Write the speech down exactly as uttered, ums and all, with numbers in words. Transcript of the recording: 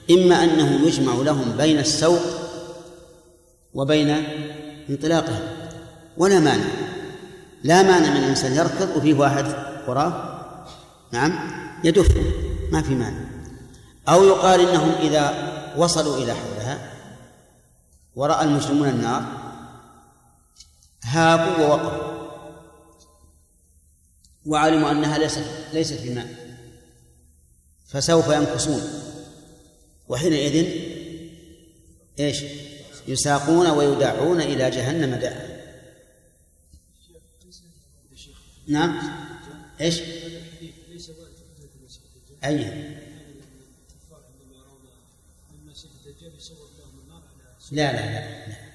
إما أنه يجمع لهم بين السوق وبين انطلاقهم، ولا مانع، لا مانع من الإنسان يركض وفيه واحد وراه نعم يدف، ما في مانع. أو يقال إنهم إذا وصلوا إلى حولها ورأى المسلمون النار هابوا ووقفوا وعلموا أنها ليست ليست بماء، فسوف ينكصون، وحينئذ إيش؟ يساقون ويدعون إلى جهنم دعا. نعم إيش؟ أي لا لا لا, لا.